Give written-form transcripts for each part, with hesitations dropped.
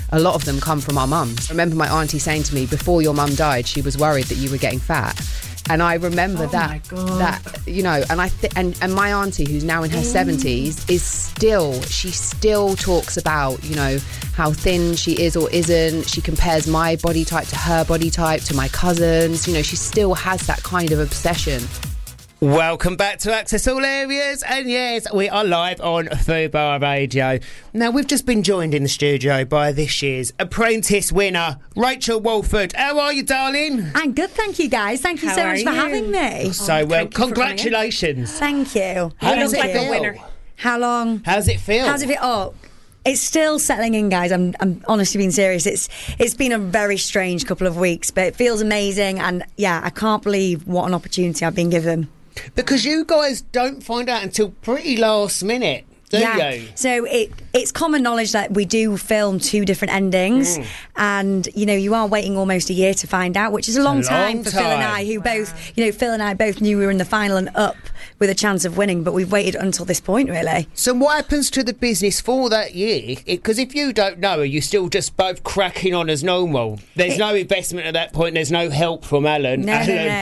a lot of them come from our mums. I remember my auntie saying to me, before your mum died, she was worried that you were getting fat. And I remember that, you know, and and my auntie, who's now in her 70s, she still talks about, you know, how thin she is or isn't. She compares my body type to her body type, to my cousins. You know, she still has that kind of obsession. Welcome back to Access All Areas, and yes, we are live on Fubar Radio. Now, we've just been joined in the studio by this year's Apprentice winner, Rachel Walford. How are you, darling? I'm good, thank you, guys. Thank you so much for having me. So, well, congratulations. Thank you. How does it feel? How long? How does it feel? Oh, it's still settling in, guys. I'm honestly being serious. It's been a very strange couple of weeks, but it feels amazing, and yeah, I can't believe what an opportunity I've been given. Because you guys don't find out until pretty last minute, do you? So it's common knowledge that we do film 2 different endings, and you know, you are waiting almost a year to find out, which is a long time for Phil and I, who both, you know, Phil and I both knew we were in the final and up with a chance of winning, but we've waited until this point, really. So what happens to the business for that year? Because if you don't know, are you still just both cracking on as normal? There's no investment at that point. There's no help from Alan. No.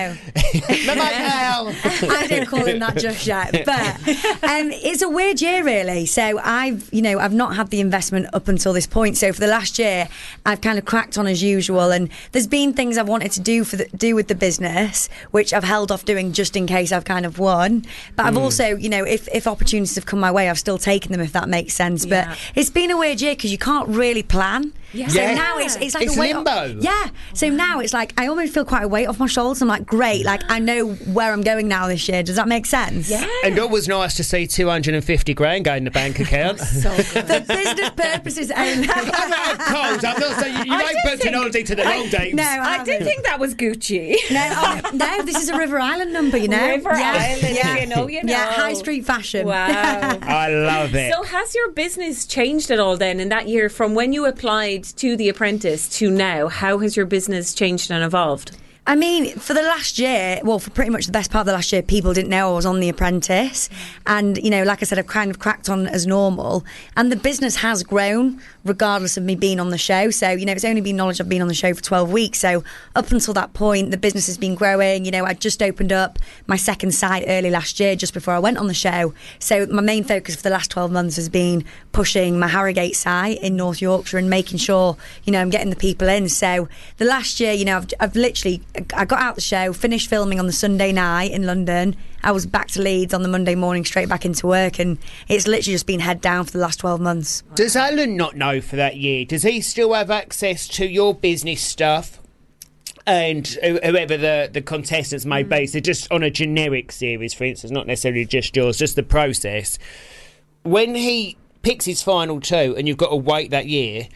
I don't call him that just yet, but it's a weird year, really. So I've not had the investment up until this point. So for the last year, I've kind of cracked on as usual, and there's been things I've wanted to do with the business, which I've held off doing just in case I've kind of won. But I've also, you know, if opportunities have come my way, I've still taken them, if that makes sense. Yeah. But it's been a weird year because you can't really plan. Yeah. So now it's like it's a weight limbo. So now it's like I almost feel quite a weight off my shoulders. I'm like, great, like I know where I'm going now this year. Does that make sense? Yeah. And always nice to see 250 grand go in the bank account. So good. The business purposes only. I'm cold. I'm not saying you ain't booked an holiday to the long dates. No, I did think that was Gucci. No, this is a River Island number, you know. River Island, you know. Yeah, high street fashion. Wow. I love it. So has your business changed at all then in that year from when you applied to The Apprentice to now? How has your business changed and evolved? I mean, for the last year, well, for pretty much the best part of the last year, people didn't know I was on The Apprentice. And, you know, like I said, I've kind of cracked on as normal. And the business has grown, regardless of me being on the show. So, you know, it's only been knowledge I've been on the show for 12 weeks. So up until that point, the business has been growing. You know, I just opened up my second site early last year, just before I went on the show. So my main focus for the last 12 months has been pushing my Harrogate site in North Yorkshire and making sure, you know, I'm getting the people in. So the last year, you know, I've literally... I got out the show, finished filming on the Sunday night in London. I was back to Leeds on the Monday morning, straight back into work, and it's literally just been head down for the last 12 months. Does Alan not know for that year? Does he still have access to your business stuff? And whoever the contestants may be, so just on a generic series, for instance, not necessarily just yours, just the process. When he picks his final 2 and you've got to wait that year...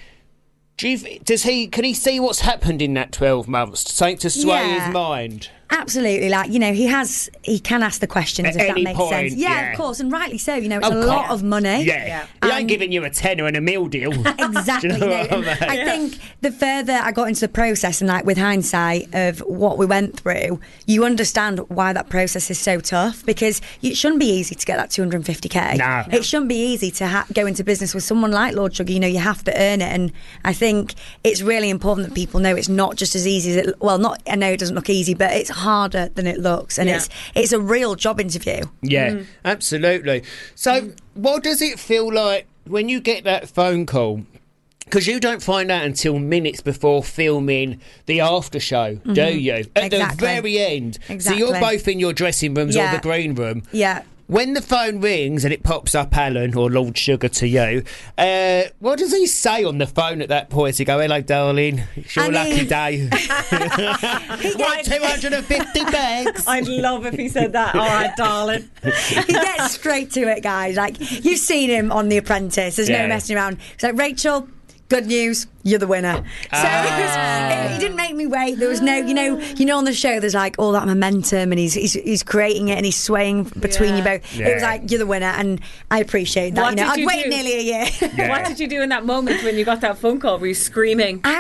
Can he see what's happened in that 12 months? Something to sway his mind? Absolutely, like, you know, he can ask the questions at if that any makes point, sense. Yeah, of course, and rightly so. You know, it's a lot of money. Yeah. He ain't giving you a tenner and a meal deal. Exactly. Do you know what I mean? I think the further I got into the process, and like with hindsight of what we went through, you understand why that process is so tough, because it shouldn't be easy to get that 250k. No. It shouldn't be easy to go into business with someone like Lord Sugar. You know, you have to earn it, and I think it's really important that people know it's not just as easy as it. Well, I know it doesn't look easy, but it's harder than it looks, and it's a real job interview. Yeah, absolutely. So what does it feel like when you get that phone call? Because you don't find out until minutes before filming the after show, do you? At the very end. Exactly. So you're both in your dressing rooms or the green room. Yeah. When the phone rings and it pops up Alan or Lord Sugar to you, what does he say on the phone at that point? Does he go, hello, darling, it's your lucky day. Right, 250 bags. I'd love if he said that. All right, darling. He gets straight to it, guys. Like, you've seen him on The Apprentice. There's no messing around. He's like, Rachel, good news, you're the winner. So he didn't make me wait. There was no, you know, on the show there's like all that momentum, and he's creating it, and he's swaying between you both. Yeah. It was like, you're the winner, and I appreciate that. I'd waited nearly a year. What did you do in that moment when you got that phone call? Were you screaming? I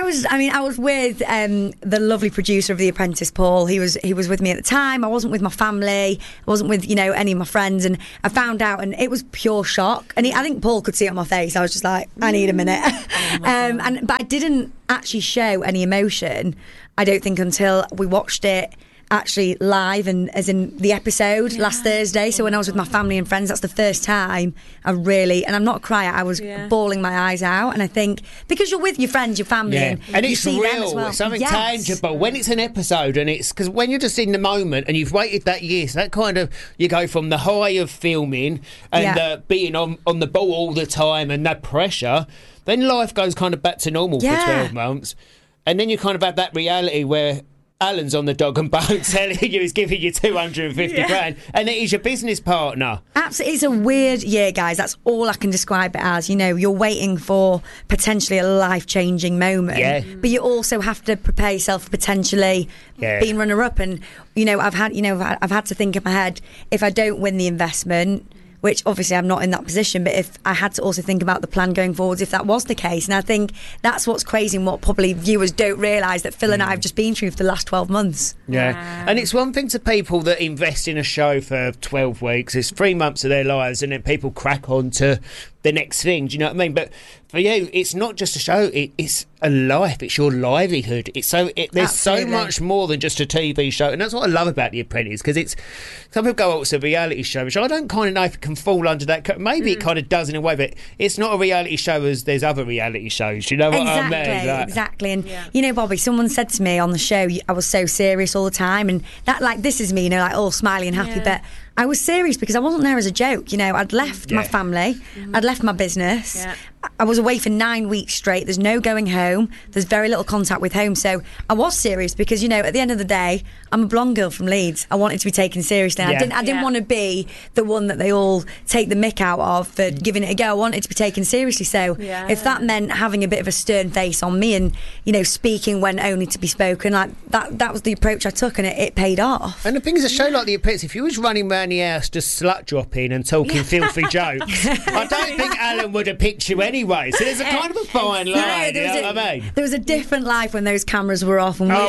I was with the lovely producer of The Apprentice, Paul. He was with me at the time. I wasn't with my family. I wasn't with any of my friends, and I found out, and it was pure shock. And I think Paul could see it on my face. I was just like, I need a minute. But I didn't actually show any emotion, I don't think, until we watched it actually live, and as in the episode last Thursday. So when I was with my family and friends, that's the first time I really, and I'm not a crier, I was bawling my eyes out. And I think because you're with your friends, your family, and you it's see real, them as well. it's something tangible. When it's an episode, and it's because when you're just in the moment and you've waited that year, so that kind of, you go from the high of filming and being on the ball all the time and that pressure, then life goes kind of back to normal for 12 months, and then you kind of have that reality where Alan's on the dog and bone telling you he's giving you 250 grand, and it is your business partner. Absolutely. It's a weird year, guys. That's all I can describe it as. You're waiting for potentially a life-changing moment, but you also have to prepare yourself for potentially being runner-up. And I've had to think in my head, if I don't win the investment, which obviously I'm not in that position, but if I had to also think about the plan going forwards if that was the case. And I think that's what's crazy, and what probably viewers don't realise, that Phil and I have just been through for the last 12 months. Yeah. Wow. And it's one thing to people that invest in a show for 12 weeks, it's 3 months of their lives, and then people crack on to the next thing, do you know what I mean? But for you, it's not just a show, it's a life, it's your livelihood. There's so much more than just a TV show, and that's what I love about The Apprentice, because some people go, it's a reality show, which I don't kind of know if it can fall under that. Maybe it kind of does in a way, but it's not a reality show as there's other reality shows, you know what I mean? Exactly. And Bobby, someone said to me on the show, I was so serious all the time, and that, like, this is me, all smiley and happy, but I was serious because I wasn't there as a joke. I'd left my family, I'd left my business. I was away for 9 weeks straight. There's no going home. There's very little contact with home. So I was serious because, at the end of the day, I'm a blonde girl from Leeds. I wanted to be taken seriously. I didn't want to be the one that they all take the mick out of for giving it a go. I wanted to be taken seriously. So if that meant having a bit of a stern face on me and, speaking when only to be spoken, like that was the approach I took, and it paid off. And the thing is, a show like The Apprentice, if you was running around the house just slut dropping and talking filthy jokes, I don't think Alan would have picked you anyway. So there's a kind of a fine line, you know what I mean? There was a different life when those cameras were off, and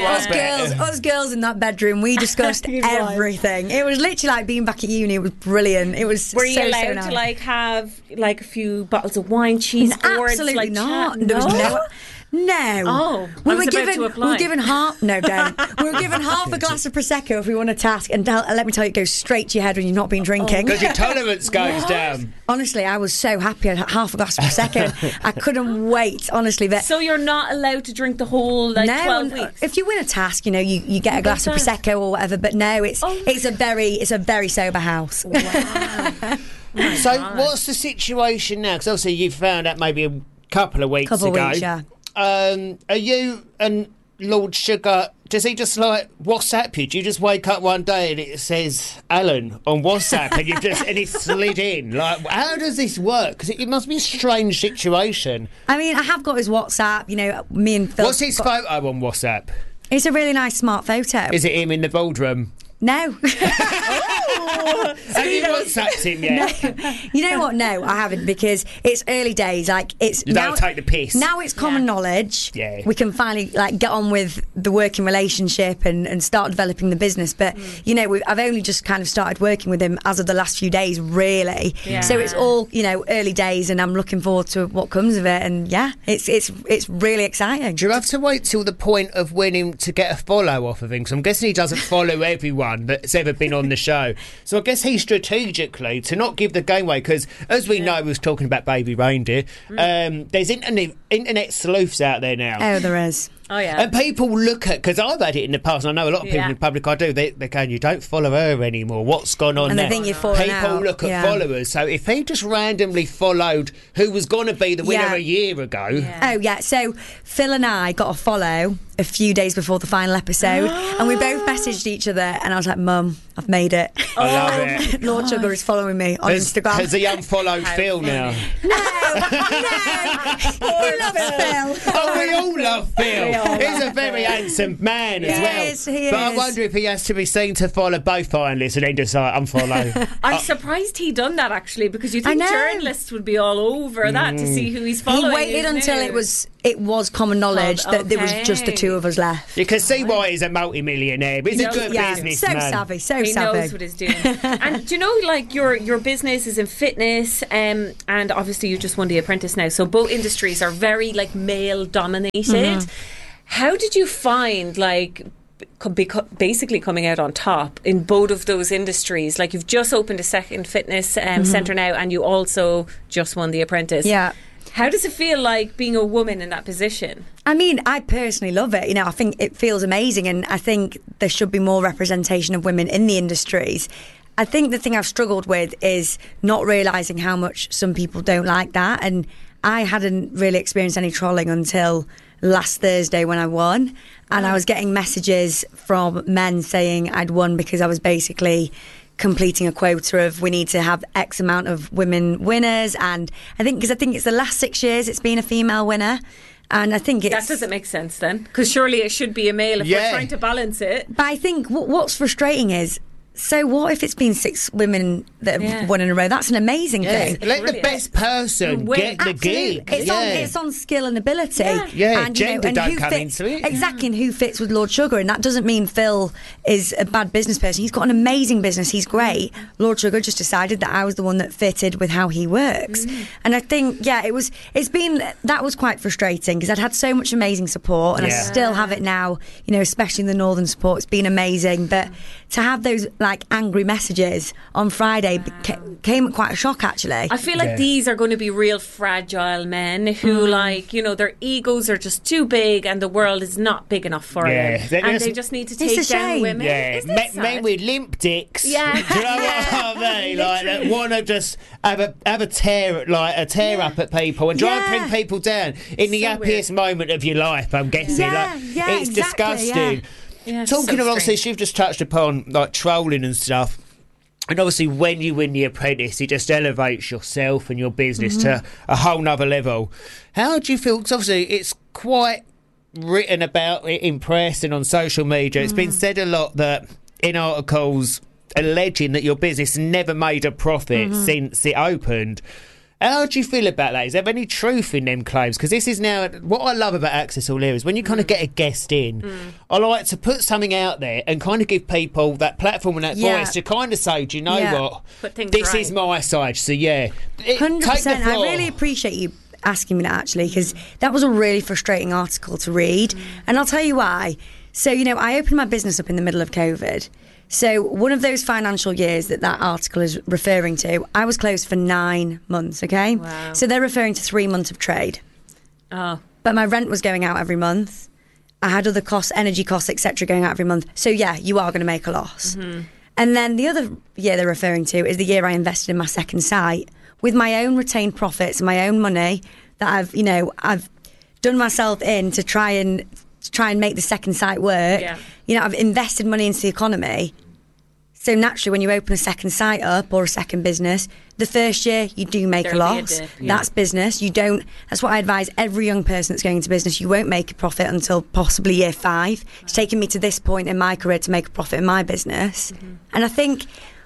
us girls in that bedroom, we discussed everything. It was literally like being back at uni. It was brilliant. It was. Were you allowed to have a few bottles of wine, cheese boards? Absolutely not. There was no. No. Oh, we were given half. No, don't. We were given half a glass of prosecco if we want a task, and let me tell you, it goes straight to your head when you've not been drinking. Because your tolerance goes down. Honestly, I was so happy I had half a glass of prosecco. I couldn't wait. Honestly, but so you're not allowed to drink the whole 12 weeks. If you win a task, you get a glass of prosecco or whatever. But no, it's a very sober house. Wow. So what's the situation now? Because obviously you found out maybe a couple of weeks ago. Yeah. Are you and Lord Sugar, does he just WhatsApp you? Do you just wake up one day and it says Alan on WhatsApp and he slid in? How does this work? Because it must be a strange situation. I mean, I have got his WhatsApp, me and Phil. What's his photo on WhatsApp? It's a really nice smart photo. Is it him in the boardroom? No. Have you WhatsApped him yet? No. You know what? No, I haven't, because it's early days. You don't take the piss. Now it's common knowledge. Yeah. We can finally get on with the working relationship and start developing the business. But I've only just kind of started working with him as of the last few days, really. Yeah. So it's all early days, and I'm looking forward to what comes of it. And it's really exciting. Do you have to wait till the point of winning to get a follow off of him? Because I'm guessing he doesn't follow everyone that's ever been on the show. So I guess he strategically, to not give the game away, because as we know, we was talking about Baby Reindeer, there's internet sleuths out there now. Oh, there is. Oh, yeah. And people look at, because I've had it in the past, and I know a lot of people in the public I do, they're going, you don't follow her anymore, what's gone on and there? And they think you're falling people out. Look at followers, so if he just randomly followed who was going to be the winner a year ago. Oh, yeah, so Phil and I got a follow a few days before the final episode, and we both messaged each other, and I was like, Mum, I've made it. I love it. Lord Sugar is following me on Instagram. Has he unfollowed Phil now? No. He loves Phil. Oh, we all love Phil. He's a very handsome handsome man as well. Yes, he but I is. wonder if he has to be seen to follow both finalists and then just like unfollow. I'm surprised he done that actually, because you think know. journalists would be all over that to see who he's He following. waited until it was common knowledge that there was just the two of us left. You can see why he's a multi-millionaire. He's a good businessman. So savvy, so He savvy. knows what he's doing. And do you know, like your business is in fitness, and obviously you just won The Apprentice now. So both industries are very like male dominated. How did you find like basically coming out on top in both of those industries? Like you've just opened a second fitness centre now, and you also just won The Apprentice. Yeah. How does it feel like being a woman in that position? I mean, I personally love it. You know, I think it feels amazing, and I think there should be more representation of women in the industries. I think the thing I've struggled with is not realising how much some people don't like that, and I hadn't really experienced any trolling until last Thursday when I won, and I was getting messages from men saying I'd won because I was basically completing a quota of we need to have X amount of women winners, and I think it's the last 6 years it's been a female winner, and I think that doesn't make sense then, because surely it should be a male if we're trying to balance it. But I think what's frustrating is, so what if it's been 6 women that have won in a row? That's an amazing thing. Let the best person get the gig. It's on skill and ability. Yeah, and, gender don't come fits, into it. Exactly, and who fits with Lord Sugar. And that doesn't mean Phil is a bad business person. He's got an amazing business. He's great. Lord Sugar just decided that I was the one that fitted with how he works. And I think, that was quite frustrating because I'd had so much amazing support, and I still have it now, you know, especially in the Northern support. It's been amazing. But to have those like angry messages on Friday came at quite a shock, actually. I feel like these are going to be real fragile men who, like, you know, their egos are just too big and the world is not big enough for them. And they just need to take down women. Yeah, men with limp dicks. Yeah. Do you know what I mean? Like, that want to just have a tear up at people and try and bring people down in the happiest moment of your life, I'm guessing. It's exactly, disgusting. Yeah, Talking so of, obviously, strange. you've just touched upon like trolling and stuff. And obviously, when you win The Apprentice, it just elevates yourself and your business to a whole nother level. How do you feel? Because obviously, it's quite written about it in press and on social media. It's been said a lot that in articles alleging that your business never made a profit since it opened. How do you feel about that? Is there any truth in them claims? Because this is now what I love about Access All Here is when you kind of get a guest in, I like to put something out there and kind of give people that platform and that voice to kind of say, do you know what? Put things This right. is my side. So 100%. Take the floor. I really appreciate you asking me that, actually, because that was a really frustrating article to read. And I'll tell you why. So, you know, I opened my business up in the middle of COVID. So one of those financial years that article is referring to, I was closed for 9 months, okay? Wow. So they're referring to 3 months of trade. Oh. But my rent was going out every month. I had other costs, energy costs, etc., going out every month. So yeah, you are going to make a loss. And then the other year they're referring to is the year I invested in my second site with my own retained profits and my own money that I've done myself in to try and make the second site work. Yeah. You know, I've invested money into the economy. So naturally, when you open a second site up or a second business, the first year you do make a There'll be a loss. dip, yeah. That's business. You don't. That's what I advise every young person that's going into business. You won't make a profit until possibly year 5. It's taken me to this point in my career to make a profit in my business. And I think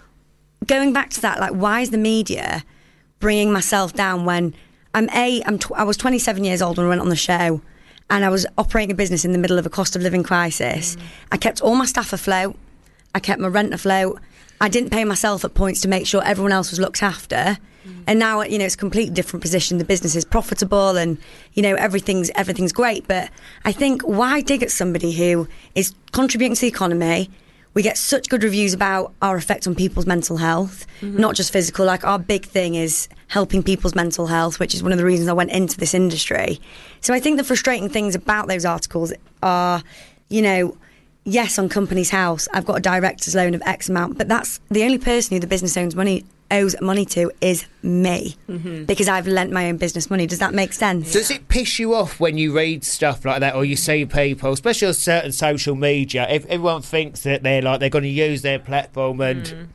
going back to that, like, why is the media bringing myself down when I was 27 years old when I went on the show, and I was operating a business in the middle of a cost of living crisis. I kept all my staff afloat. I kept my rent afloat. I didn't pay myself at points to make sure everyone else was looked after. And now, you know, it's a completely different position. The business is profitable and, you know, everything's great. But I think, why dig at somebody who is contributing to the economy? We get such good reviews about our effect on people's mental health, not just physical. Like, our big thing is helping people's mental health, which is one of the reasons I went into this industry. So I think the frustrating things about those articles are, you know, yes, on Companies House, I've got a director's loan of X amount, but that's the only person who the business owes money to is me, because I've lent my own business money. Does that make sense? Does it piss you off when you read stuff like that, or you see people, especially on certain social media, if everyone thinks that they're going to use their platform and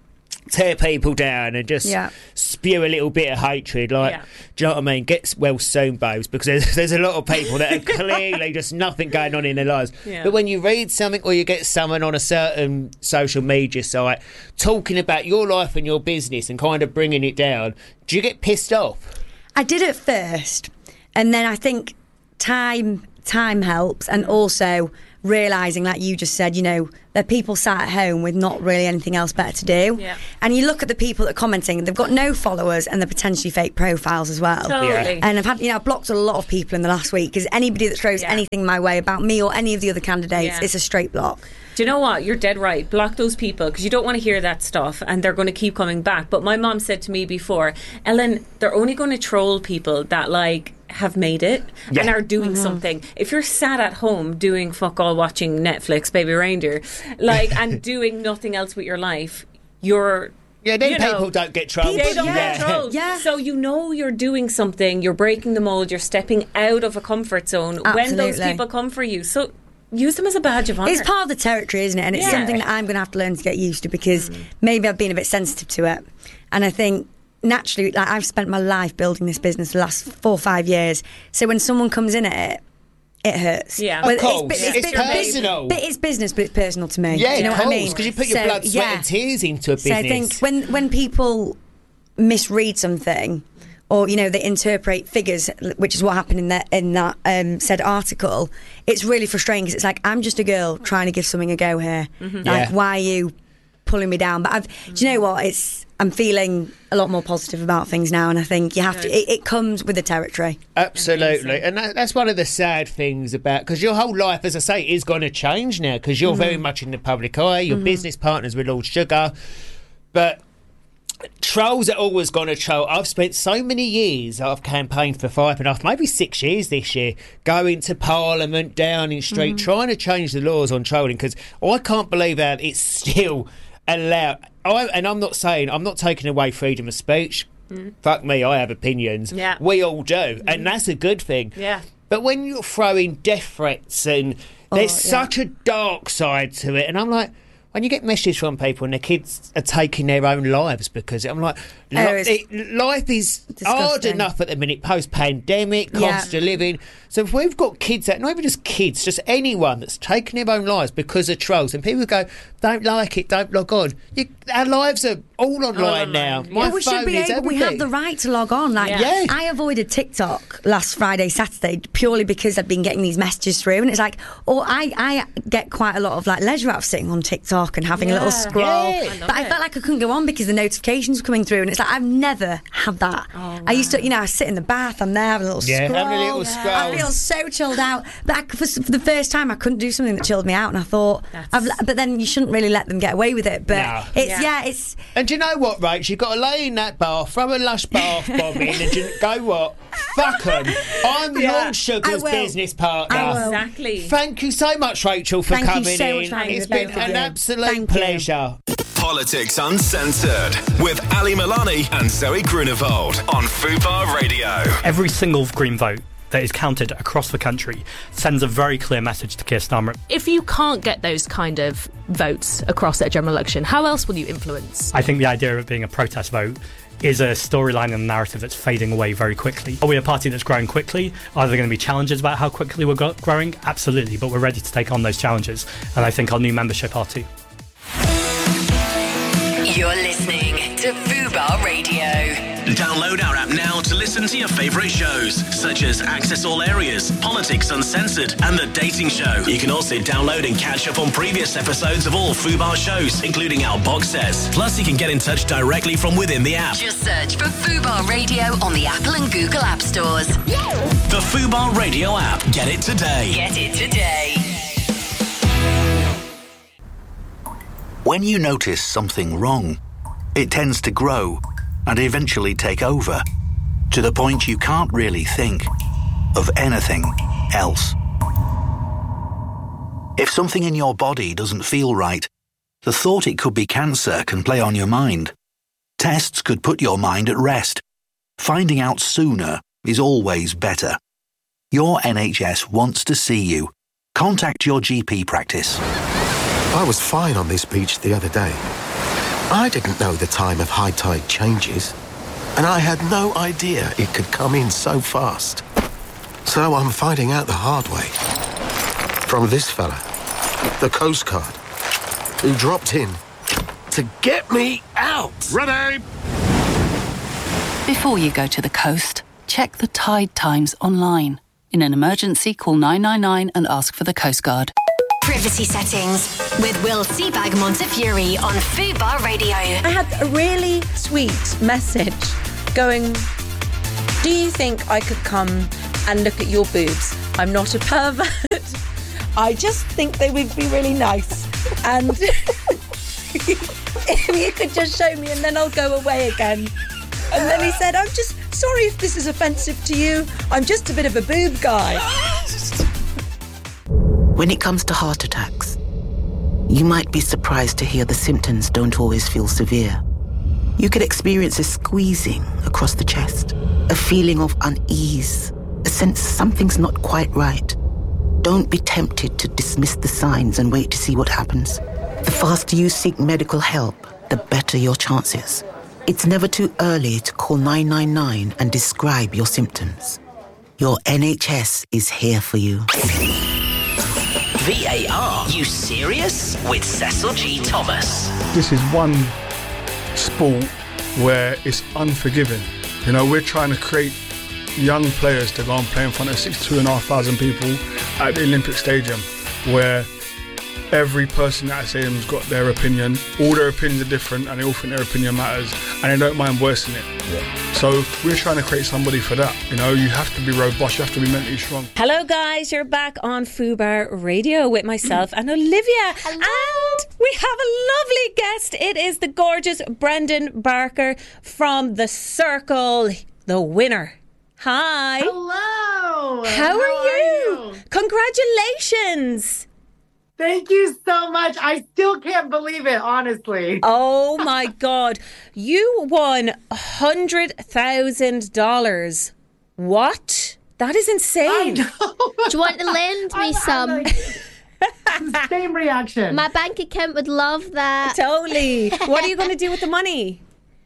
tear people down and just spew a little bit of hatred. Like, do you know what I mean? Get well soon, babes, because there's a lot of people that are clearly just nothing going on in their lives. Yeah. But when you read something or you get someone on a certain social media site talking about your life and your business and kind of bringing it down, do you get pissed off? I did at first, and then I think time helps, and also realising, like you just said, you know, there are people sat at home with not really anything else better to do. Yeah. And you look at the people that are commenting, they've got no followers and they're potentially fake profiles as well. Totally. Yeah. And I've blocked a lot of people in the last week, because anybody that throws anything my way about me or any of the other candidates, it's a straight block. Do you know what? You're dead right. Block those people, because you don't want to hear that stuff, and they're going to keep coming back. But my mom said to me before, Ellen, they're only going to troll people that, like, have made it and are doing something. If you're sat at home doing fuck all, watching Netflix, Baby Reindeer, like, and doing nothing else with your life, you're... Yeah, then people don't get trolled. They don't get trolled. Yeah. So you know you're doing something, you're breaking the mould, you're stepping out of a comfort zone. Absolutely. When those people come for you. So use them as a badge of honour. It's part of the territory, isn't it? And it's something that I'm going to have to learn to get used to, because maybe I've been a bit sensitive to it. And I think naturally, like, I've spent my life building this business the last 4 or 5 years. So when someone comes in at it, it hurts. Yeah, of course. It's personal. But it's business, but it's personal to me. Yeah, do you know of what course, I mean? because you put your blood, sweat and tears into a business. So I think when people misread something, or, you know, they interpret figures, which is what happened in that said article, it's really frustrating, because it's like, I'm just a girl trying to give something a go here. Like, why are you pulling me down? But do you know what? I'm feeling a lot more positive about things now, and I think you have to. It comes with the territory. Absolutely, and that's one of the sad things about, because your whole life, as I say, is going to change now, because you're very much in the public eye. Your business partners with Lord Sugar, but trolls are always going to troll. I've spent so many years, I've campaigned for 5.5, maybe 6 years this year, going to Parliament, Downing Street, trying to change the laws on trolling, because I can't believe that it's still allowed. And I'm not taking away freedom of speech. Fuck me, I have opinions. Yeah. We all do, and that's a good thing. Yeah. But when you're throwing death threats, and there's such a dark side to it, and I'm like, when you get messages from people and their kids are taking their own lives because I'm like, life is hard enough at the minute, post-pandemic, cost of living. So if we've got kids, not even just kids, just anyone that's taking their own lives because of trolls, and people go, don't like it, don't log on. Our lives are all online now. My we phone should be is able. everything. We have the right to log on. Like, I avoided TikTok last Friday, Saturday, purely because I'd been getting these messages through, and it's like, I get quite a lot of like leisure out of sitting on TikTok and having a little scroll. But I felt like I couldn't go on because the notifications were coming through, and it's like, I've never had that. I used to, I sit in the bath, I'm there having a little scroll. Having a little scroll. I feel so chilled out. But for the first time, I couldn't do something that chilled me out, and I thought, but then you shouldn't really let them get away with it. But it's. And do you know what, Rach? You've got to lay in that bath, throw a lush bath bomb in, and go what? Fuck them. I'm Lord Sugar's business partner. Exactly. Thank you so much, Rachel, for coming in. It's been an absolute pleasure. Politics Uncensored with Ali Milani and Zoe Grunewald on Fubar Radio. Every single Green vote that is counted across the country sends a very clear message to Keir Starmer. If you can't get those kind of votes across that general election, how else will you influence? I think the idea of it being a protest vote is a storyline and a narrative that's fading away very quickly. Are we a party that's growing quickly? Are there going to be challenges about how quickly we're growing? Absolutely, but we're ready to take on those challenges, and I think our new membership are too. You're listening to Fubar Radio. Download our app now to listen to your favourite shows, such as Access All Areas, Politics Uncensored, and The Dating Show. You can also download and catch up on previous episodes of all Fubar shows, including our box sets. Plus, you can get in touch directly from within the app. Just search for Fubar Radio on the Apple and Google App Stores. The Fubar Radio app. Get it today. Get it today. When you notice something wrong, it tends to grow and eventually take over, to the point you can't really think of anything else. If something in your body doesn't feel right, the thought it could be cancer can play on your mind. Tests could put your mind at rest. Finding out sooner is always better. Your NHS wants to see you. Contact your GP practice. I was fine on this beach the other day. I didn't know the time of high tide changes, and I had no idea it could come in so fast. So I'm finding out the hard way. From this fella, the Coast Guard, who dropped in to get me out. Ready! Before you go to the coast, check the tide times online. In an emergency, call 999 and ask for the Coast Guard. Privacy settings with Will Seabag Montefiore on Fubar Radio. I had a really sweet message going, do you think I could come and look at your boobs? I'm not a pervert. I just think they would be really nice. And if you could just show me and then I'll go away again. And then he said, I'm just sorry if this is offensive to you. I'm just a bit of a boob guy. When it comes to heart attacks, you might be surprised to hear the symptoms don't always feel severe. You could experience a squeezing across the chest, a feeling of unease, a sense something's not quite right. Don't be tempted to dismiss the signs and wait to see what happens. The faster you seek medical help, the better your chances. It's never too early to call 999 and describe your symptoms. Your NHS is here for you. VAR, you serious? With Cecil G. Thomas. This is one sport where it's unforgiving. You know, we're trying to create young players to go and play in front of 2,500 people at the Olympic Stadium, where every person at that stadium's got their opinion. All their opinions are different and they all think their opinion matters and they don't mind voicing it. Yeah. So we're trying to create somebody for that. You know, you have to be robust, you have to be mentally strong. Hello guys, you're back on Fubar Radio with myself and Olivia. Hello. And we have a lovely guest. It is the gorgeous Brendan Barker from The Circle, the winner. Hi. Hello. How are you? Congratulations. Thank you so much. I still can't believe it, honestly. Oh my God. You won $100,000. What? That is insane. Do you want to lend me some? Same reaction. My bank account would love that. Totally. What are you going to do with the money?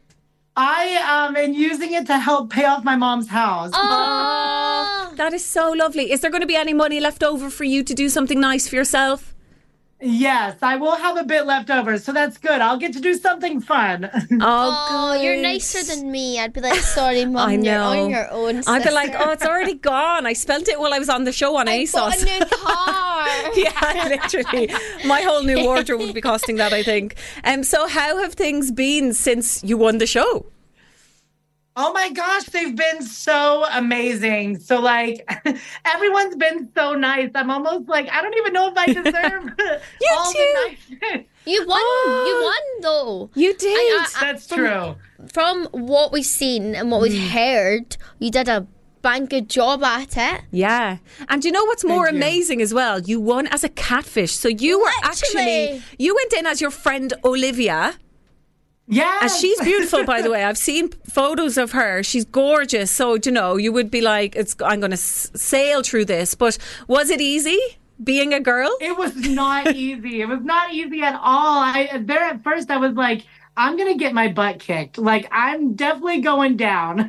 I am using it to help pay off my mom's house. Oh, that is so lovely. Is there going to be any money left over for you to do something nice for yourself? Yes, I will have a bit left over, so that's good. I'll get to do something fun. Oh, you're nicer than me. I'd be like, sorry, Mum, I know. You're on your own, sister. I'd be like, oh, it's already gone. I spent it while I was on the show on ASOS. I bought a new car. Yeah, literally. My whole new wardrobe would be costing that, I think. So how have things been since you won the show? Oh my gosh, they've been so amazing. So like everyone's been so nice. I'm almost like, I don't even know if I deserve all the niceness. You won. You won though. You did. That's true. From what we've seen and what we've heard, you did a bang good job at it. Yeah. And you know what's more amazing as well? You won as a catfish. So you were actually, you went in as your friend Olivia. Yeah. And she's beautiful, by the way. I've seen photos of her. She's gorgeous. So, you know, you would be like, I'm going to sail through this. But was it easy being a girl? It was not easy. It was not easy at all. There at first I was like, I'm going to get my butt kicked. Like, I'm definitely going down.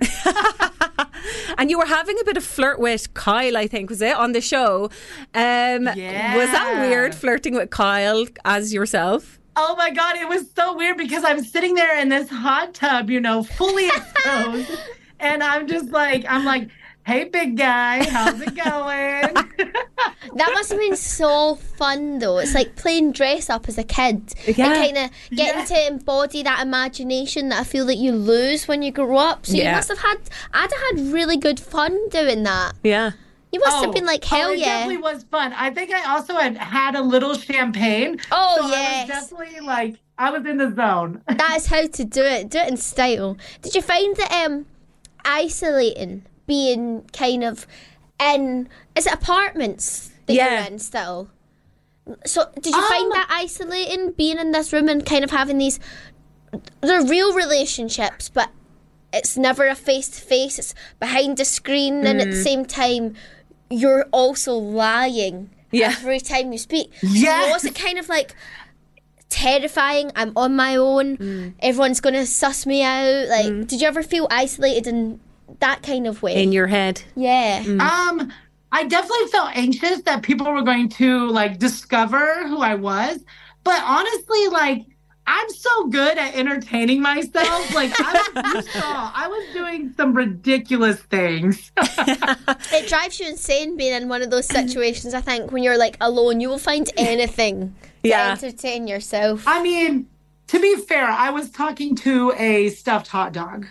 And you were having a bit of flirt with Kyle, I think, was it, on the show? Yeah. Was that weird, flirting with Kyle as yourself? Oh my God, it was so weird because I'm sitting there in this hot tub, you know, fully exposed. And I'm like, hey, big guy, how's it going? That must have been so fun, though. It's like playing dress up as a kid. Yeah. And kind of getting to embody that imagination that I feel that you lose when you grow up. So you must have I'd have had really good fun doing that. Yeah. You must have been like, hell it yeah. It definitely was fun. I think I also had a little champagne. Oh, so yes. I was definitely like, I was in the zone. That is how to do it. Do it in style. Did you find that isolating, being kind of in, is it apartments that you're in still? So did you find that isolating, being in this room and kind of having these, they're real relationships, but it's never a face-to-face, it's behind the screen, and at the same time you're also lying every time you speak. Yes. So was it kind of like terrifying. I'm on my own. Everyone's going to suss me out. Like, did you ever feel isolated in that kind of way? In your head? Yeah. I definitely felt anxious that people were going to like discover who I was. But honestly, like, I'm so good at entertaining myself. Like, I was doing some ridiculous things. It drives you insane being in one of those situations, I think, when you're like alone. You will find anything to entertain yourself. I mean, to be fair, I was talking to a stuffed hot dog.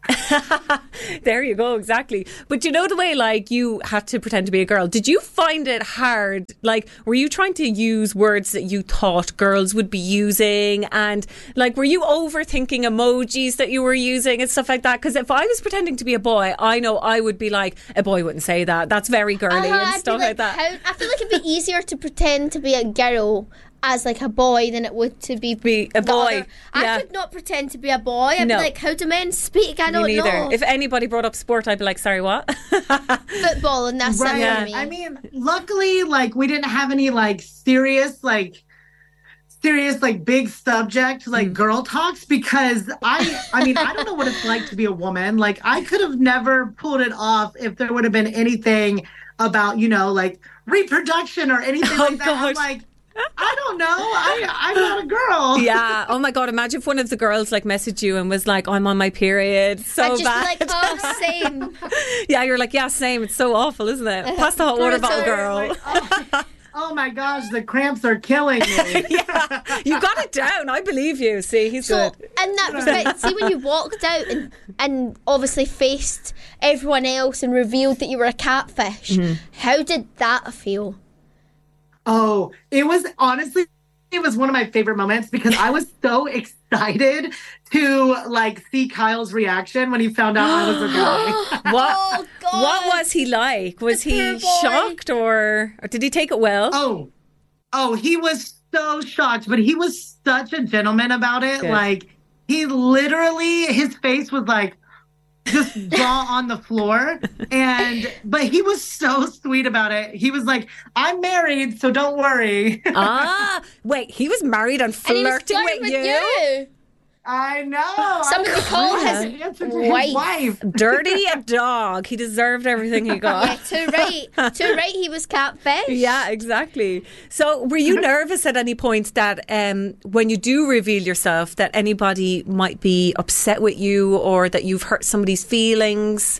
There you go, exactly. But you know the way, like, you had to pretend to be a girl. Did you find it hard? Like, were you trying to use words that you thought girls would be using? And, like, were you overthinking emojis that you were using and stuff like that? Because if I was pretending to be a boy, I know I would be like, a boy wouldn't say that. That's very girly and stuff like that. I feel like it'd be easier to pretend to be a girl as like a boy than it would to be a boy. I could not pretend to be a boy. I'd be like, how do men speak? I don't know. If anybody brought up sport, I'd be like, sorry, what? Football, and that's right. Yeah. I mean, luckily, like, we didn't have any like serious like big subject like girl talks, because I mean, I don't know what it's like to be a woman. Like, I could have never pulled it off if there would have been anything about, you know, like reproduction or anything like that. God. I'm like, I don't know. I'm not a girl. Yeah. Oh my God. Imagine if one of the girls like messaged you and was like, I'm on my period. So I'd just bad. be like, oh, same. Yeah. You're like, yeah, same. It's so awful, isn't it? Pass the hot water bottle, girl. Like, oh my gosh, the cramps are killing me. Yeah. You got it down. I believe you. See, he's good. In that respect, see when you walked out and obviously faced everyone else and revealed that you were a catfish, how did that feel? Oh, it was one of my favorite moments, because I was so excited to like see Kyle's reaction when he found out I was a guy. What was he like? Was he shocked or did he take it well? Oh, he was so shocked, but he was such a gentleman about it. Good. Like, he literally, his face was like just jaw on the floor, but he was so sweet about it. He was like, I'm married, so don't worry. Wait, he was married and flirting with you? I know. Somebody called his wife dirty dog. He deserved everything he got. Too right. He was catfish. Yeah, exactly. So, were you nervous at any point that when you do reveal yourself, that anybody might be upset with you or that you've hurt somebody's feelings?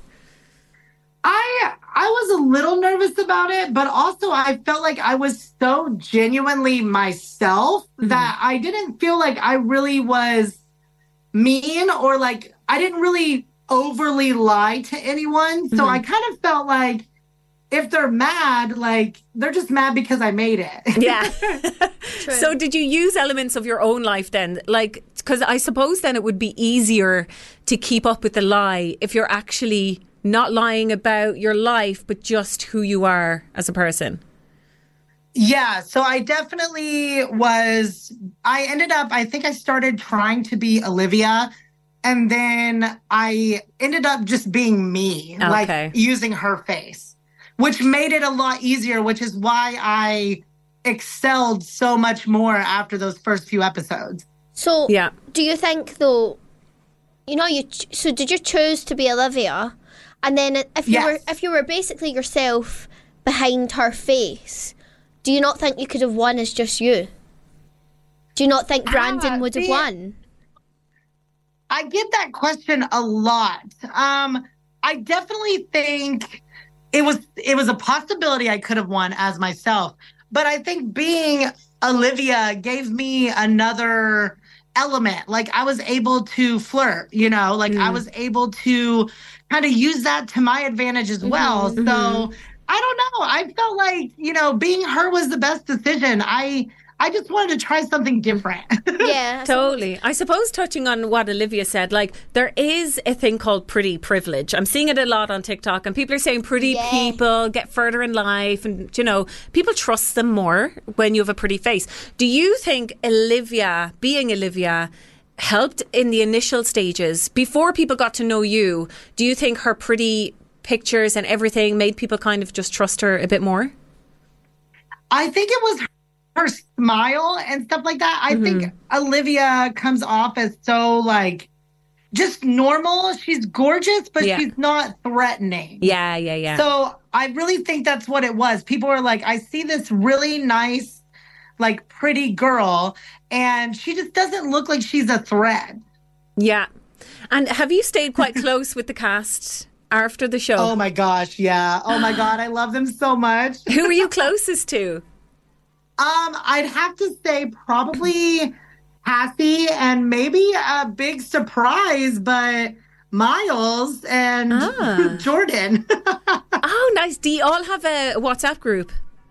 I was a little nervous about it, but also I felt like I was so genuinely myself that I didn't feel like I really was mean, or like I didn't really overly lie to anyone. So I kind of felt like if they're mad, like they're just mad because I made it. Yeah. So did you use elements of your own life then? Like, because I suppose then it would be easier to keep up with the lie if you're actually not lying about your life, but just who you are as a person. Yeah, so I definitely I think I started trying to be Olivia, and then I ended up just being me, like using her face, which made it a lot easier, which is why I excelled so much more after those first few episodes. So, do you think though, you know, so did you choose to be Olivia, and then if you were basically yourself behind her face, do you not think you could have won as just you? Do you not think Brandon would have won? I get that question a lot. I definitely think it was a possibility I could have won as myself. But I think being Olivia gave me another element. Like, I was able to flirt, you know, like I was able to kind of use that to my advantage as well. So I don't know. I felt like, you know, being her was the best decision. I just wanted to try something different. Yeah, totally. I suppose touching on what Olivia said, like, there is a thing called pretty privilege. I'm seeing it a lot on TikTok, and people are saying pretty people get further in life, and, you know, people trust them more when you have a pretty face. Do you think being Olivia, helped in the initial stages before people got to know you? Do you think her pretty pictures and everything made people kind of just trust her a bit more? I think it was her smile and stuff like that. I think Olivia comes off as so like just normal. She's gorgeous, but she's not threatening. Yeah. So I really think that's what it was. People were like, I see this really nice, like pretty girl, and she just doesn't look like she's a threat. Yeah. And have you stayed quite close with the cast after the show? Oh my gosh, yeah. Oh my God, I love them so much. Who are you closest to? I'd have to say probably Cassie, and maybe a big surprise, but Miles and Jordan. Oh, nice. Do you all have a WhatsApp group?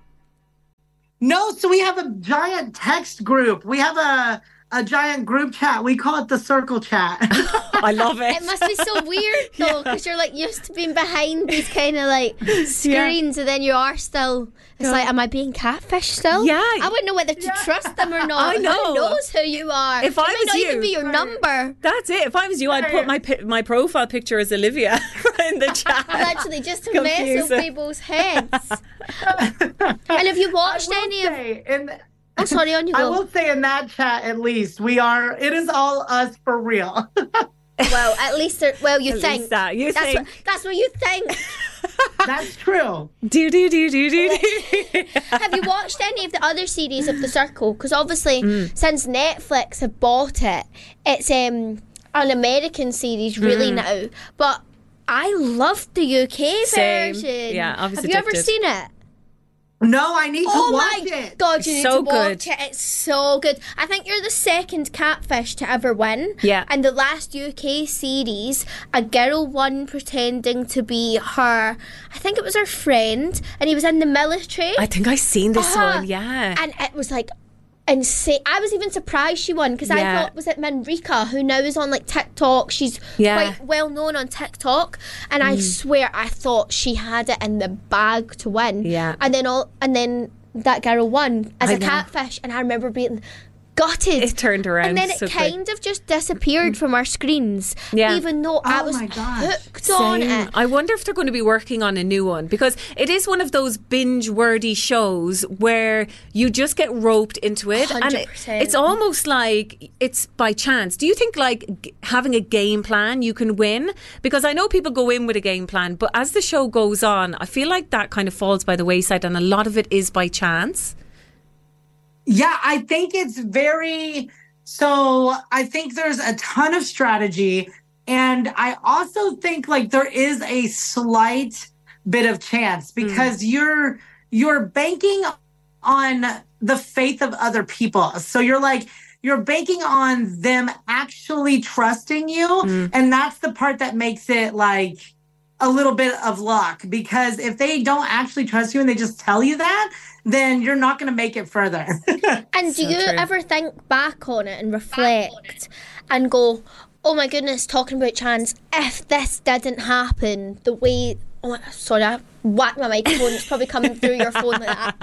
No, so we have a giant text group. We have a giant group chat. We call it the circle chat. I love it. It must be so weird though, because you're like used to being behind these kind of like screens, and then you are still. It's like, am I being catfished still? Yeah. I wouldn't know whether to trust them or not. I know. Who knows who you are? If I was not you, even be your number. That's it. If I was you, I'd put my profile picture as Olivia in the chat. Literally, just to mess with people's heads. And have you watched any of? Oh, sorry, on you go. I will say in that chat, at least, it is all us for real. Well, at least, you At think. least that. You think. That's what you think. That's true. Do. Have you watched any of the other series of The Circle? Because obviously, since Netflix have bought it, it's an American series really now. But I loved the UK version. Yeah, obviously. Have you ever seen it? No, I need to watch it. Oh my God, you need to watch it. It's so good. I think you're the second catfish to ever win. Yeah. And the last UK series, a girl won pretending to be her, I think it was her friend, and he was in the military. I think I've seen this one, yeah. And it was like insane. I was even surprised she won, because I thought, was it Manrika, who now is on like TikTok? She's quite well known on TikTok, and I swear I thought she had it in the bag to win. Yeah. And then that girl won as a catfish, and I remember being gutted. It turned around. And then it kind of just disappeared from our screens. Yeah. Even though I was hooked on it. I wonder if they're going to be working on a new one, because it is one of those binge-worthy shows where you just get roped into it. 100%. And it's almost like it's by chance. Do you think like having a game plan you can win? Because I know people go in with a game plan, but as the show goes on, I feel like that kind of falls by the wayside, and a lot of it is by chance. Yeah, I think it's I think there's a ton of strategy. And I also think like there is a slight bit of chance, because you're banking on the faith of other people. So you're banking on them actually trusting you. And that's the part that makes it like a little bit of luck, because if they don't actually trust you and they just tell you that, then you're not going to make it further. And do you ever think back on it and reflect and go, oh my goodness, talking about chance, if this didn't happen the way... Oh, sorry, I whacked my microphone. It's probably coming through your phone like that.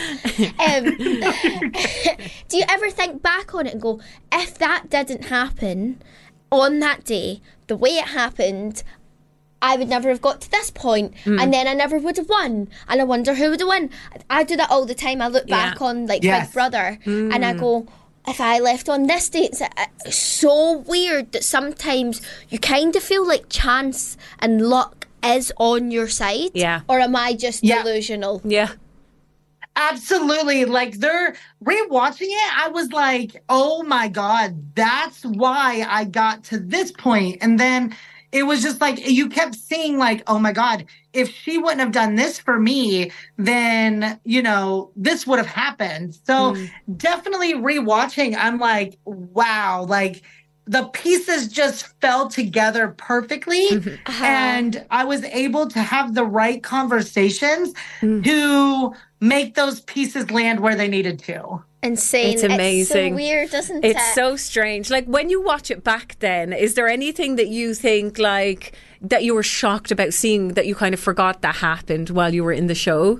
Do you ever think back on it and go, if that didn't happen on that day, the way it happened, I would never have got to this point, and then I never would have won, and I wonder who would have won. I do that all the time. I look back on like Big Brother, and I go, if I left on this date, it's so weird that sometimes you kind of feel like chance and luck is on your side. Yeah. Or am I just delusional? Yeah. Absolutely. Like they're rewatching it, I was like, oh my God, that's why I got to this point. And then it was just like, you kept seeing like, oh my God, if she wouldn't have done this for me, then, this would have happened. So definitely rewatching, I'm like, wow, like the pieces just fell together perfectly. And I was able to have the right conversations to make those pieces land where they needed to. Insane. It's amazing. It's so weird, isn't it? It's so strange. Like when you watch it back then, is there anything that you think like that you were shocked about seeing that you kind of forgot that happened while you were in the show?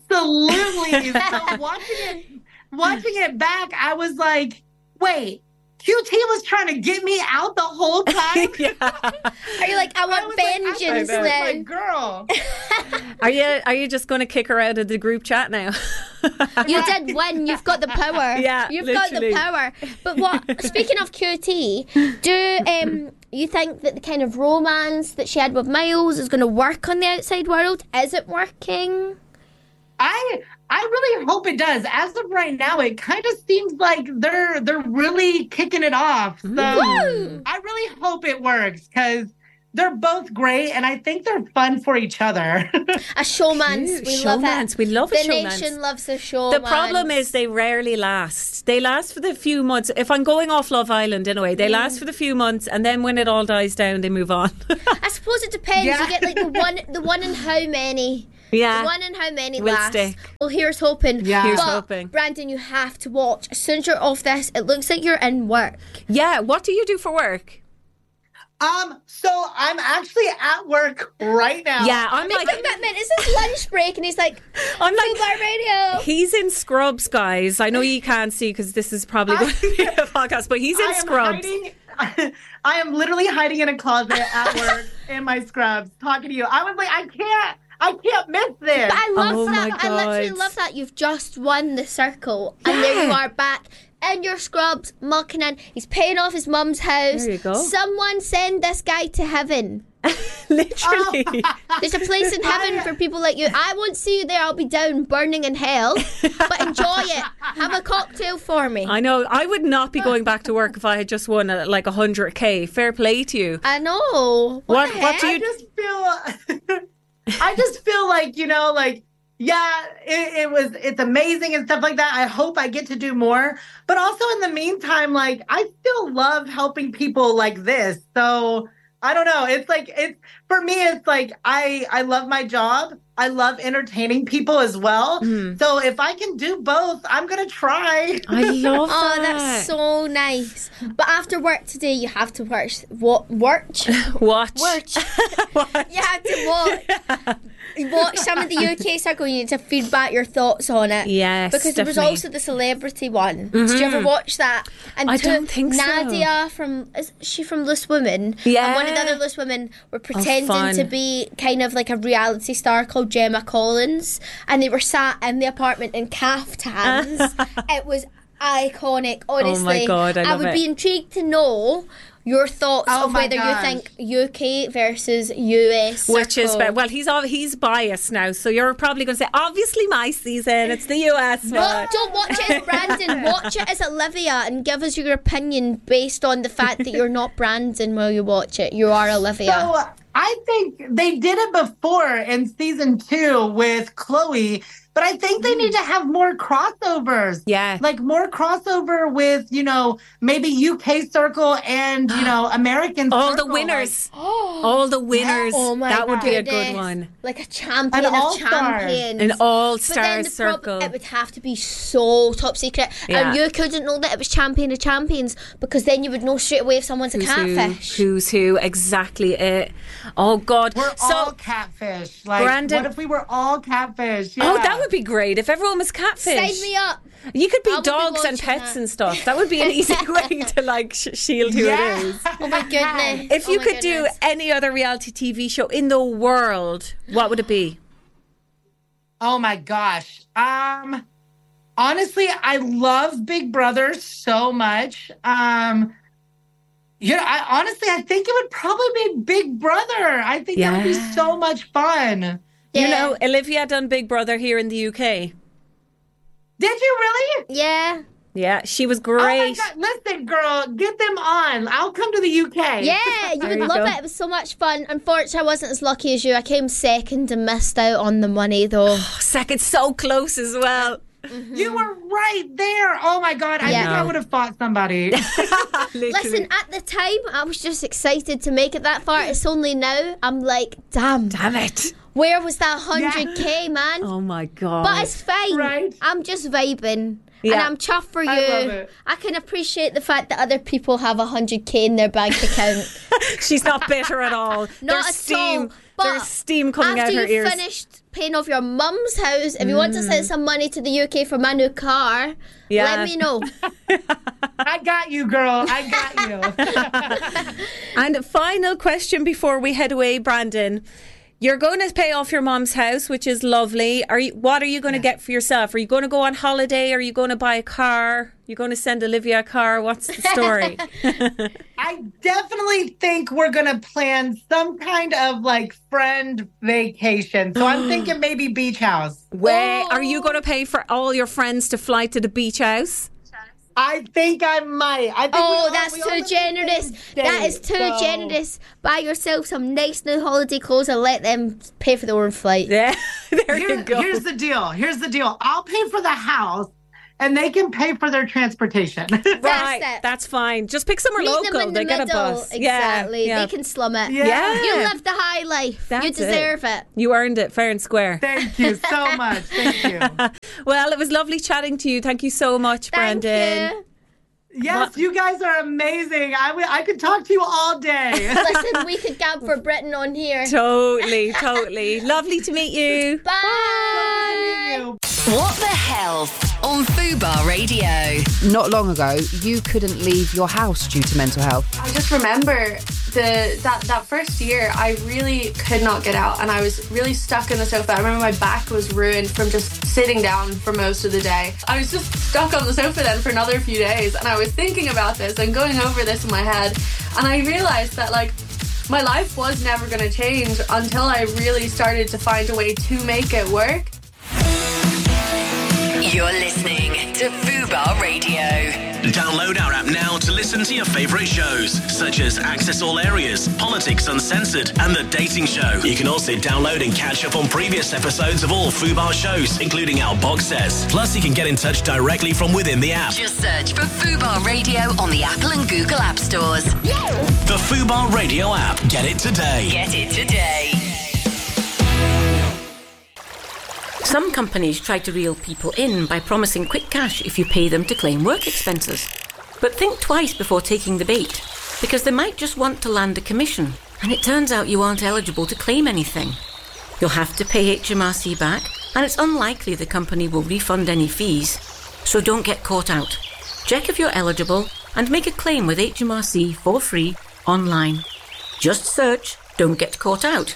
Absolutely. So watching it back, I was like, wait, QT was trying to get me out the whole time. Are you like, I want vengeance now? Like, girl. Are you just going to kick her out of the group chat now? You did win. You've got the power. Yeah, you've literally. got the power. But what? Speaking of QT, do you think that the kind of romance that she had with Miles is going to work on the outside world? Is it working? I really hope it does. As of right now, it kind of seems like they're really kicking it off. So I really hope it works because they're both great, and I think they're fun for each other. A showmance. We love it. We love a showmance. The nation loves a showmance. The problem is they rarely last. They last for the few months. If I'm going off Love Island anyway, they last for the few months, and then when it all dies down, they move on. I suppose it depends. You get like the one in how many. Yeah. The one in how many Will lasts. stick. Well, here's hoping. Yeah. Here's but, hoping. Brandon, you have to watch. As soon as you're off this, it looks like you're in work. Yeah. What do you do for work? So I'm actually at work right now. Yeah, I'm like, commitment. Is this lunch break? And he's like, I'm like, Fubar Radio. He's in Scrubs, guys. I know you can't see because this is probably going to be a podcast, but he's in Scrubs. I am literally hiding in a closet at work in my scrubs, talking to you. I was like, I can't miss this. But I love that. I literally love that. You've just won the circle, and there you are back in your scrubs, mucking in. He's paying off his mum's house. There you go. Someone send this guy to heaven. Literally. There's a place in heaven for people like you. I won't see you there. I'll be down burning in hell. But enjoy it. Have a cocktail for me. I know. I would not be going back to work if I had just won like 100k. Fair play to you. I know. What do you? I just feel like, it's amazing and stuff like that. I hope I get to do more. But also in the meantime, like, I still love helping people like this. So I don't know. For me, it's like, I love my job. I love entertaining people as well. So if I can do both, I'm going to try. I love that. Oh, that's so nice. But after work today, you have to watch. Watch. You have to watch some of the UK circle. You need to feed back your thoughts on it. Yes, because there was definitely. also the celebrity one. Did you ever watch that? And I don't think so. Nadia is she from Loose Women? Yeah. And one of the other Loose Women were pretending fun. to be kind of like a reality star called Gemma Collins, and they were sat in the apartment in caftans. It was iconic, honestly. Oh my God, I love would it. be intrigued to know your thoughts of whether you think UK versus US Which is circle. he's biased now, so you're probably going to say obviously my season. It's the US No, one. don't watch it as Brandon. Watch it as Olivia and give us your opinion based on the fact that you're not Brandon while you watch it. You are Olivia. So I think they did it before in season 2 with Chloe, but I think they need to have more crossovers. Yeah. Like more crossover with, maybe UK circle and, American All circle. the winners. All the winners. Oh my that would be a goodness. good one. Like a champion An of all-star. champions. An But all-star then the circle. it would have to be so top secret. Yeah. And you couldn't know that it was champion of champions because then you would know straight away if someone's a catfish. Who's who? Exactly it. Oh God. We're all catfish. Like, Brandon, what if we were all catfish? Oh, Yeah. that would be great if everyone was catfish. Sign me up. You could I be will be dogs and watching pets that. and stuff. That would be an easy way to shield who it is. Oh my goodness. If you Oh my could do goodness. any other reality TV show in the world, what would it be? Oh my gosh. Honestly, I love Big Brother so much. I think it would probably be Big Brother. I think that would be so much fun. You know, Olivia done Big Brother here in the UK. Did you really? Yeah. Yeah, she was Oh my great. God. Listen, girl, get them on. I'll come to the UK. Yeah, you There would you love go. it. It was so much fun. Unfortunately, I wasn't as lucky as you. I came second and missed out on the money, though. Second, so close as well. You were right there. Oh my God. I think I would have fought somebody. Listen, at the time, I was just excited to make it that far. It's only now I'm like, damn it. Where was that 100k, man? Oh my God. But it's fine. Right. I'm just vibing. Yeah. And I'm chuffed for you. I love it. I can appreciate the fact that other people have 100k in their bank account. She's not bitter at all. Not There's at steam. all. But There's steam coming out after her you ears. finished paying off your mum's house, if you want to send some money to the UK for my new car, let me know. I got you, girl. I got you. And a final question before we head away, Brandon. You're going to pay off your mom's house, which is lovely. What are you going to get for yourself? Are you going to go on holiday? Are you going to buy a car? You're going to send Olivia a car? What's the story? I definitely think we're going to plan some kind of like friend vacation. So I'm thinking maybe beach house. Where are you going to pay for all your friends to fly to the beach house? I think I might. That's too generous. That is too generous. Buy yourself some nice new holiday clothes and let them pay for their own flight. Yeah, you go. Here's the deal. I'll pay for the house, and they can pay for their transportation. Right, that's fine. Just pick somewhere local. They get a bus. Exactly. Yeah. They can slum it. Yeah. You live the high life. You deserve it. You earned it, fair and square. Thank you so much. Thank you. Well, it was lovely chatting to you. Thank you so much, Brandon. You. Yes, you guys are amazing. I could talk to you all day. Listen, we could gab for Britain on here. Totally. Lovely to meet you. Bye. What the Health on Fubar Radio. Not long ago, you couldn't leave your house due to mental health. I just remember that first year, I really could not get out, and I was really stuck in the sofa. I remember my back was ruined from just sitting down for most of the day. I was just stuck on the sofa then for another few days, and I was thinking about this and going over this in my head, and I realised that my life was never going to change until I really started to find a way to make it work. You're listening to Fubar Radio. Download our app now to listen to your favourite shows, such as Access All Areas, Politics Uncensored, and The Dating Show. You can also download and catch up on previous episodes of all Fubar shows, including our box sets. Plus, you can get in touch directly from within the app. Just search for Fubar Radio on the Apple and Google App Stores. The Fubar Radio app. Get it today. Get it today. Some companies try to reel people in by promising quick cash if you pay them to claim work expenses. But think twice before taking the bait, because they might just want to land a commission, and it turns out you aren't eligible to claim anything. You'll have to pay HMRC back, and it's unlikely the company will refund any fees. So don't get caught out. Check if you're eligible and make a claim with HMRC for free online. Just search "Don't Get Caught Out."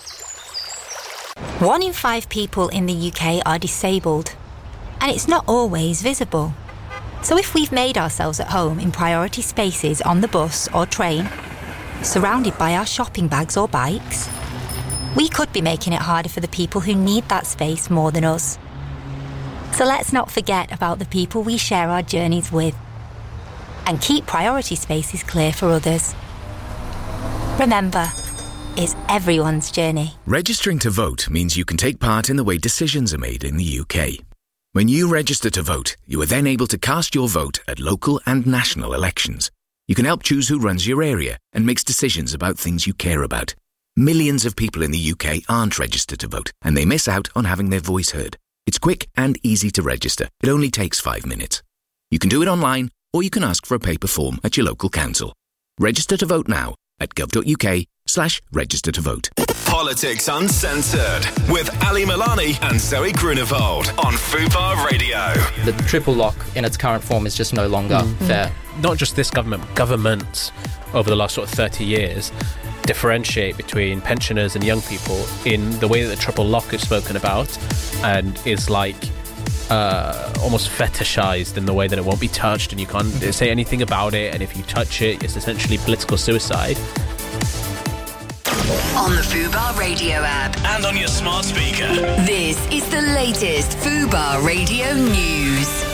1 in 5 people in the UK are disabled, and it's not always visible. So if we've made ourselves at home in priority spaces on the bus or train, surrounded by our shopping bags or bikes, we could be making it harder for the people who need that space more than us. So let's not forget about the people we share our journeys with, and keep priority spaces clear for others. Remember, it's everyone's journey. Registering to vote means you can take part in the way decisions are made in the UK. When you register to vote, you are then able to cast your vote at local and national elections. You can help choose who runs your area and makes decisions about things you care about. Millions of people in the UK aren't registered to vote, and they miss out on having their voice heard. It's quick and easy to register. It only takes 5 minutes. You can do it online, or you can ask for a paper form at your local council. Register to vote now at gov.uk/register to vote. Politics Uncensored with Ali Milani and Zoe Grunewald on Fubar Radio. The triple lock in its current form is just no longer fair. Not just this government, governments over the last sort of 30 years differentiate between pensioners and young people in the way that the triple lock is spoken about, and is like almost fetishized in the way that it won't be touched and you can't say anything about it, and if you touch it, it's essentially political suicide. On the Fubar Radio app and on your smart speaker. This is the latest Fubar Radio news.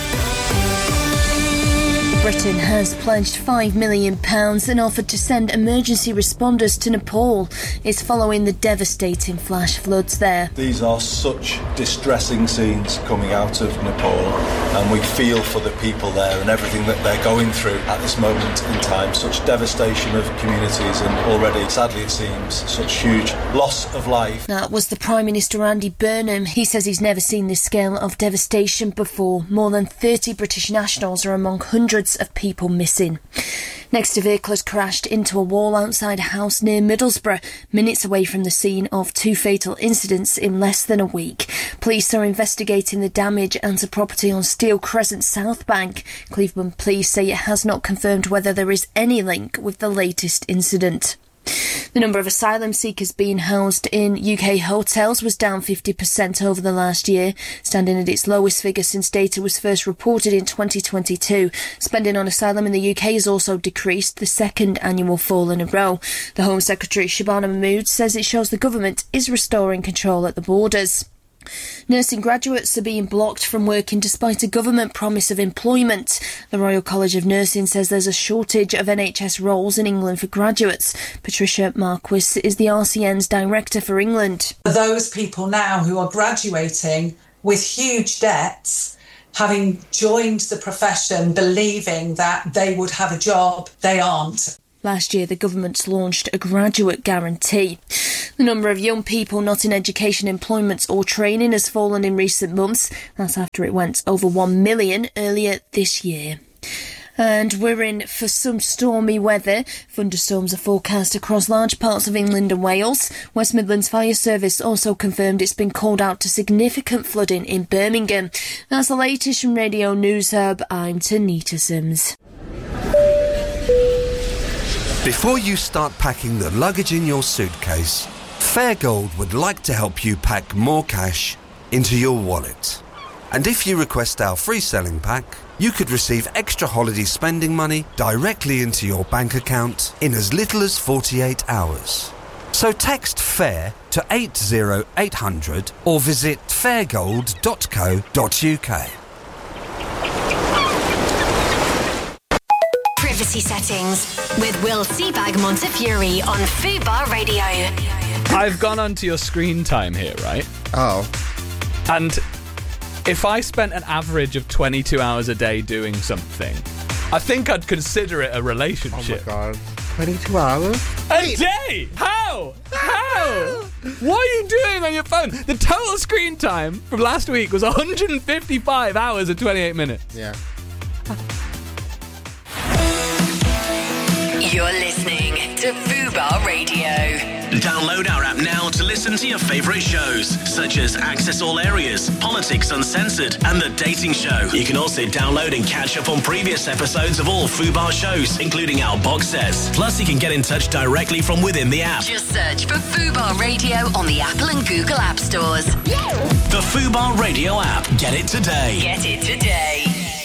Britain has pledged £5 million and offered to send emergency responders to Nepal. It's following the devastating flash floods there. These are such distressing scenes coming out of Nepal, and we feel for the people there and everything that they're going through at this moment in time. Such devastation of communities, and already, sadly it seems, such huge loss of life. That was the Prime Minister Andy Burnham. He says he's never seen this scale of devastation before. More than 30 British nationals are among hundreds hundreds of people missing. Next, a vehicle has crashed into a wall outside a house near Middlesbrough, minutes away from the scene of 2 fatal incidents in less than a week. Police are investigating the damage and a property on Steel Crescent South Bank. Cleveland Police say it has not confirmed whether there is any link with the latest incident. The number of asylum seekers being housed in UK hotels was down 50% over the last year, standing at its lowest figure since data was first reported in 2022. Spending on asylum in the UK has also decreased, the second annual fall in a row. The Home Secretary Shabana Mahmood says it shows the government is restoring control at the borders. Nursing graduates are being blocked from working despite a government promise of employment. The Royal College of Nursing says there's a shortage of NHS roles in England for graduates. Patricia Marquis is the RCN's director for England. Those people now who are graduating with huge debts, having joined the profession believing that they would have a job, they aren't. Last year, the government launched a graduate guarantee. The number of young people not in education, employment or training has fallen in recent months. That's after it went over 1 million earlier this year. And we're in for some stormy weather. Thunderstorms are forecast across large parts of England and Wales. West Midlands Fire Service also confirmed it's been called out to significant flooding in Birmingham. That's the latest from Radio News Hub. I'm Tanita Sims. Before you start packing the luggage in your suitcase, Fairgold would like to help you pack more cash into your wallet. And if you request our free selling pack, you could receive extra holiday spending money directly into your bank account in as little as 48 hours. So text FAIR to 80800 or visit fairgold.co.uk. Privacy settings with Will Seabag Montefiore on Fubar Radio. I've gone onto your screen time here, right? Oh. And if I spent an average of 22 hours a day doing something, I think I'd consider it a relationship. Oh my God. 22 hours? A day? How? What are you doing on your phone? The total screen time from last week was 155 hours and 28 minutes. Yeah. You're listening to Fubar Radio. Download our app now to listen to your favourite shows, such as Access All Areas, Politics Uncensored, and The Dating Show. You can also download and catch up on previous episodes of all Fubar shows, including our box sets. Plus, you can get in touch directly from within the app. Just search for Fubar Radio on the Apple and Google App Stores. The Fubar Radio app. Get it today. Get it today.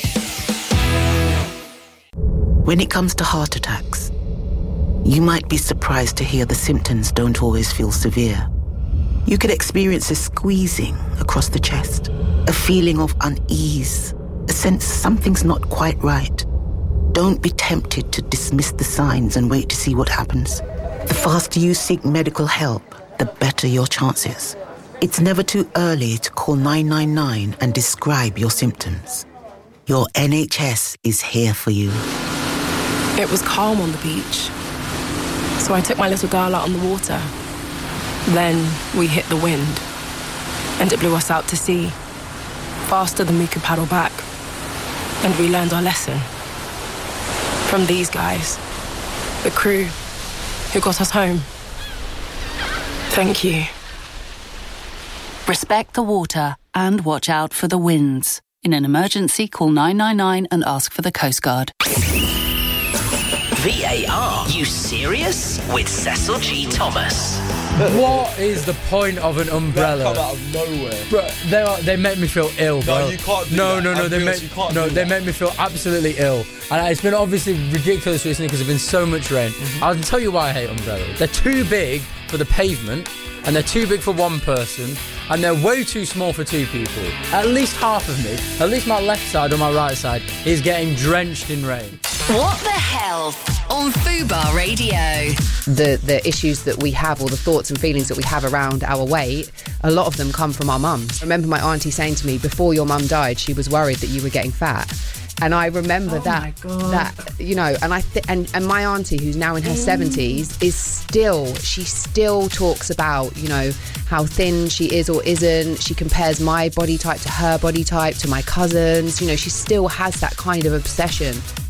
When it comes to heart attacks, you might be surprised to hear the symptoms don't always feel severe. You could experience a squeezing across the chest, a feeling of unease, a sense something's not quite right. Don't be tempted to dismiss the signs and wait to see what happens. The faster you seek medical help, the better your chances. It's never too early to call 999 and describe your symptoms. Your NHS is here for you. It was calm on the beach, so I took my little girl out on the water. Then we hit the wind, and it blew us out to sea, faster than we could paddle back. And we learned our lesson from these guys, the crew who got us home. Thank you. Respect the water and watch out for the winds. In an emergency, call 999 and ask for the Coast Guard. VAR, you serious? With Cecil G. Thomas. What is the point of an umbrella? They come out of nowhere. Bro, they make me feel ill, bro. No, you can't do no, that. No, they make me feel absolutely ill. And it's been obviously ridiculous recently because there's been so much rain. I'll tell you why I hate umbrellas. They're too big for the pavement, and they're too big for one person, and they're way too small for two people. At least half of me, at least my left side or my right side, is getting drenched in rain. What the hell? On Fubar Radio. The issues that we have, or the thoughts and feelings that we have around our weight, a lot of them come from our mums. I remember my auntie saying to me, before your mum died, she was worried that you were getting fat. And I remember that, you know, and and my auntie, who's now in her 70s, she still talks about, you know, how thin she is or isn't. She compares my body type to her body type, to my cousins. You know, she still has that kind of obsession